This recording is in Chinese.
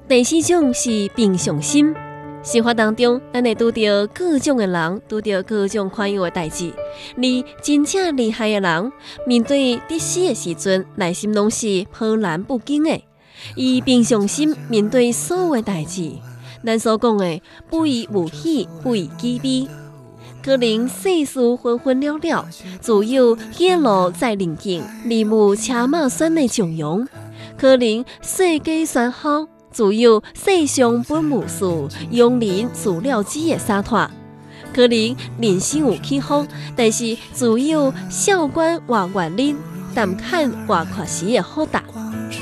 第4种是平常心。生活当中，咱会拄到各种的人，拄到各种款样的代志。而真正厉害的人，面对得失的时阵，内心拢是波澜不惊的。以平常心面对所有的代志，咱所讲的不以物喜，不以己悲。可能世事纷纷了了，自有野路在人境，日暮车马喧的从容。可能世间喧嚣，自有世上本无事，庸人自了之的洒脱。可能人生有起伏，但是自有笑观活原忍，淡看活确实的豁达。